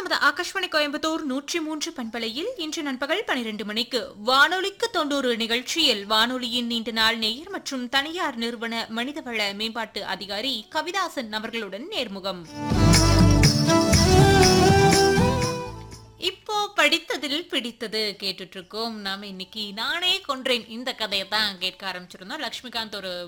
நமது ஆகாஷ்வாணி கோயம்புத்தூர் 103 பண்பலையில் இன்று நண்பகல் 12 மணிக்கு வானொலிக்கு 90 நிகழ்ச்சியில் வானொலியின் நீண்ட நாள் நேயர் மற்றும் தனியார் நிறுவன மனிதவள மேம்பாட்டு அதிகாரி கவிதாசன் அவர்களுடன் நேர்முகம். இப்போ படித்ததில் பிடித்தது கேட்டுட்டு இருக்கோம். நாம இன்னைக்கு நானே கொன்றேன் இந்த கதையை தான் கேட்க ஆரம்பிச்சிருந்தோம். லட்சுமிகாந்த் ஒரு